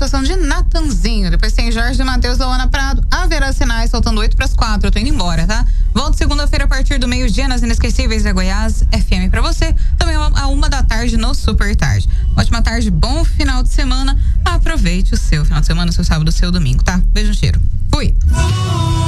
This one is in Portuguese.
participação de Natanzinho. Depois tem Jorge Matheus, Luana Prado. Haverá sinais, faltando 8:04. Eu tô indo embora, tá? Volto segunda-feira a partir do meio-dia nas Inesquecíveis da Goiás FM pra você. Também a 1h no Super Tarde. Ótima tarde, bom final de semana. Aproveite o seu final de semana, seu sábado, seu domingo, tá? Beijo, cheiro. Fui!